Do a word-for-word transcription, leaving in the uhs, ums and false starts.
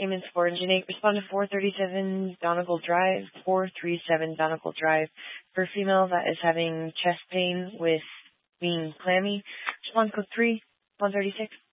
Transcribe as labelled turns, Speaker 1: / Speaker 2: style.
Speaker 1: Payments for Engineer. Respond to four thirty-seven Donegal Drive, four thirty-seven Donegal Drive. For a female that is having chest pain with being clammy, respond code three one thirty-six.